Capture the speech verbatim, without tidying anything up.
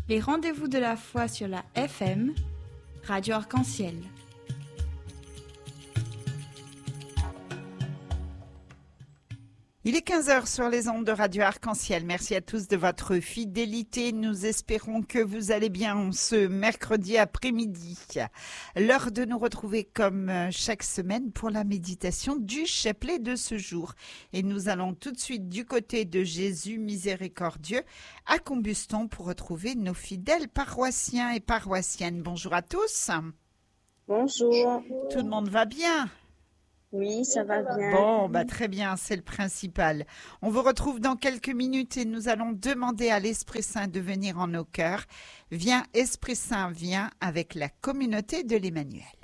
Les rendez-vous de la foi sur la F M, Radio Arc-en-Ciel. Il est quinze heures sur les ondes de Radio Arc-en-Ciel. Merci à tous de votre fidélité. Nous espérons que vous allez bien ce mercredi après-midi. L'heure de nous retrouver comme chaque semaine pour la méditation du chapelet de ce jour. Et nous allons tout de suite du côté de Jésus miséricordieux à Combuston pour retrouver nos fidèles paroissiens et paroissiennes. Bonjour à tous. Bonjour. Tout le monde va bien ? Oui, ça va bien. Bon, bah très bien, c'est le principal. On vous retrouve dans quelques minutes et nous allons demander à l'Esprit Saint de venir en nos cœurs. Viens, Esprit Saint, viens avec la communauté de l'Emmanuel.